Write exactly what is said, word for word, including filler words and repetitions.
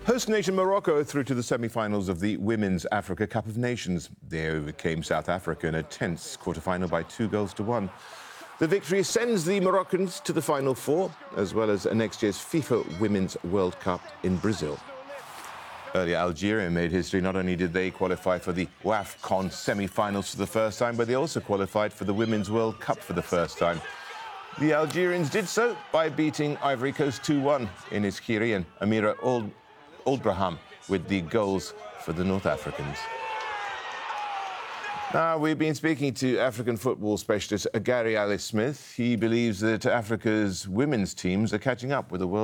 Host nation Morocco through to the semi-finals of the Women's Africa Cup of Nations. They overcame South Africa in a tense quarter-final by two goals to one. The victory sends the Moroccans to the Final Four, as well as next year's FIFA Women's World Cup in Brazil. Earlier, Algeria made history. Not only did they qualify for the WAFCON semi-finals for the first time, but they also qualified for the Women's World Cup for the first time. The Algerians did so by beating Ivory Coast two one in Iskiri, and Amira Old Oldbraham with the goals for the North Africans. Now, we've been speaking to African football specialist Gary Ellis-Smith. He believes that Africa's women's teams are catching up with the world.